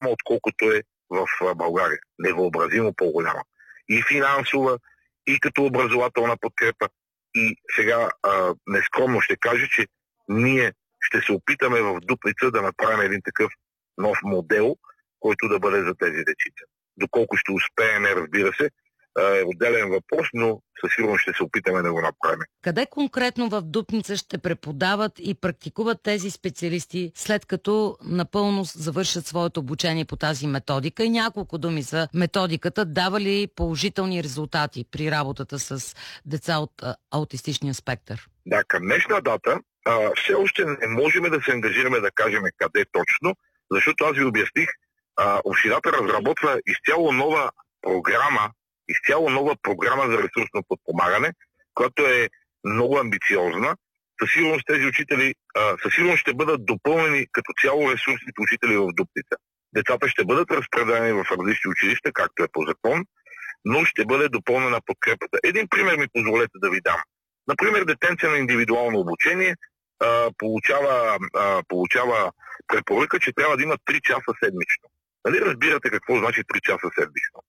по-голяма, отколкото е в България. Невъобразимо по-голяма. И финансова, и като образователна подкрепа. И сега нескромно ще кажа, че ние ще се опитаме в Дупница да направим един такъв нов модел, който да бъде за тези дечица. Доколко ще успеем, разбира се, е отделен въпрос, но със сигурност ще се опитаме да го направим. Къде конкретно в Дупница ще преподават и практикуват тези специалисти, след като напълно завършат своето обучение по тази методика? И няколко думи за методиката. Дава ли положителни резултати при работата с деца от аутистичния спектър? Да, към днешна дата все още не можем да се ангажираме да кажем къде точно, защото аз ви обясних, общината разработва изцяло нова програма за ресурсно подпомагане, която е много амбициозна. Със сигурност тези учители ще бъдат допълнени като цяло ресурсните учители в Дупница. Децата ще бъдат разпределени в различни училища, както е по закон, но ще бъде допълнена подкрепата. Един пример ми позволете да ви дам. Например, детенце на индивидуално обучение получава препоръка, че трябва да има 3 часа седмично. Нали разбирате какво значи 3 часа седмично?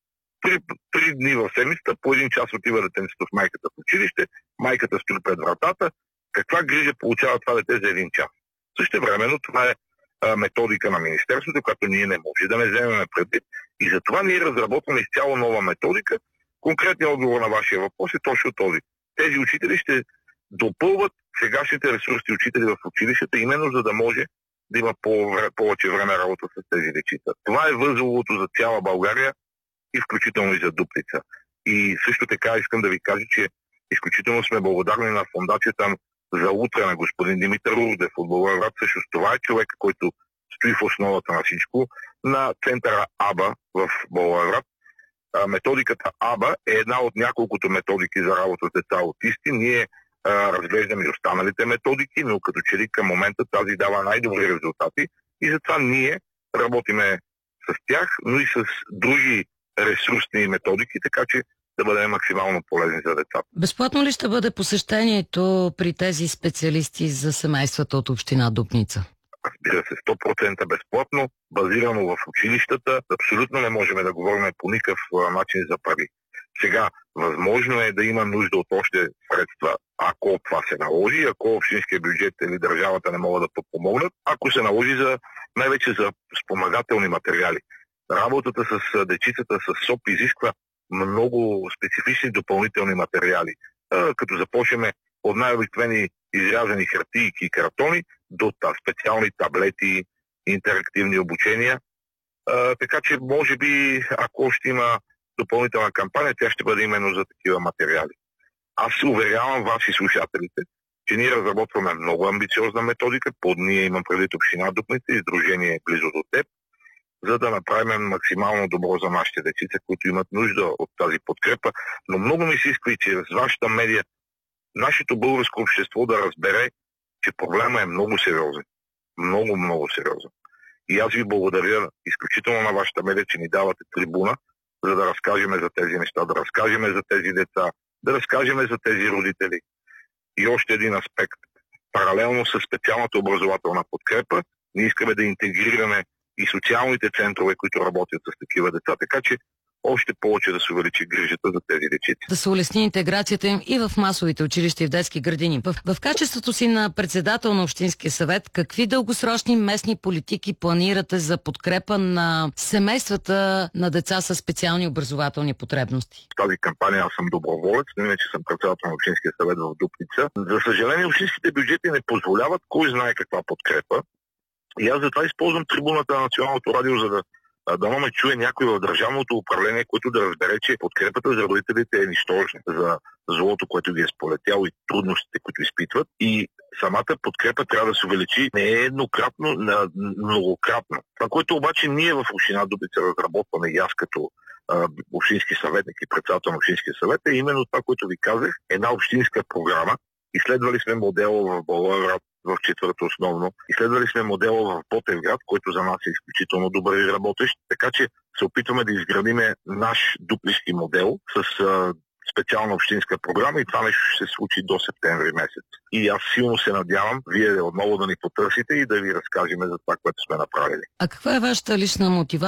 3 дни в седмицата, по 1 час отива детенцето с майката в училище, майката стои пред вратата. Каква грижа получава това дете за 1 час? Същевременно това е методика на Министерството, която ние не може да не вземем предвид. И затова ние разработваме изцяло нова методика. Конкретният отговор на вашия въпрос е точно този. Тези учители ще допълват сегашните ресурсни учители в училищата, именно за да може да има повече време работа с тези дечица. Това е възловото за цяла България и включително и за Дупница. И също така искам да ви кажа, че изключително сме благодарни на фондацията за утре на господин Димитър Рудев от Благоевград. Също това е човек, който стои в основата на всичко, на центъра АБА в Благоевград. Методиката АБА е една от няколкото методики за работа с деца аутисти. Ние разглеждаме и останалите методики, но като че ли към момента тази дава най-добри резултати и затова ние работиме с тях, но и с други ресурсни методики, така че да бъдем максимално полезни за децата. Безплатно ли ще бъде посещението при тези специалисти за семействата от община Дупница? Разбира се, 100% безплатно, базирано в училищата. Абсолютно не можем да говорим по никакъв начин за пари. Сега, възможно е да има нужда от още средства, ако това се наложи, ако общинския бюджет или държавата не могат да подпомогнат, ако се наложи най-вече за спомагателни материали. Работата с дечицата с СОП изисква много специфични допълнителни материали. Като започнем от най-обикновени изрязани хартийки и картони до специални таблети, интерактивни обучения. Така че, може би, ако ще има допълнителна кампания, тя ще бъде именно за такива материали. Аз се уверявам вас и слушателите, че ние разработваме много амбициозна методика. Под ние имам предвид община Дупница и Сдружение близо до теб, за да направим максимално добро за нашите дечица, които имат нужда от тази подкрепа. Но много ми се иска и чрез вашата медия нашето българско общество да разбере, че проблема е много сериозен. Много, много сериозен. И аз ви благодаря изключително на вашата медия, че ни давате трибуна, за да разкажем за тези неща, да разкажем за тези деца, да разкажем за тези родители. И още един аспект. Паралелно с специалната образователна подкрепа, ние искаме да интегрираме и социалните центрове, които работят с такива деца. Така че още повече да се увеличи грижата за тези дечици. Да се улесни интеграцията им и в масовите училища и в детски градини. В качеството си на председател на Общинския съвет, какви дългосрочни местни политики планирате за подкрепа на семействата на деца с специални образователни потребности? В тази кампания аз съм доброволец, но иначе съм председател на Общинския съвет в Дупница. За съжаление, общинските бюджети не позволяват кой знае каква подкрепа. И аз затова използвам трибуната на Националното радио, за да ме чуе някой в държавното управление, който да разбере, че подкрепата за родителите е нищожна за злото, което ги е сполетяло и трудностите, които изпитват. И самата подкрепа трябва да се увеличи не еднократно, а многократно. Това, което обаче ние в община Дупница разработваме и аз като общински съветник и председател на Общинския съвет е именно това, което ви казах, една общинска програма. Изследвали сме модела в Благоевград, в четвърто основно. Изследвали сме модела в Ботевград, който за нас е изключително добър и работещ, така че се опитваме да изградиме наш дупнишки модел с специална общинска програма и това нещо ще се случи до септември месец. И аз силно се надявам вие отново да ни потърсите и да ви разкажем за това, което сме направили. А каква е вашата лична мотивация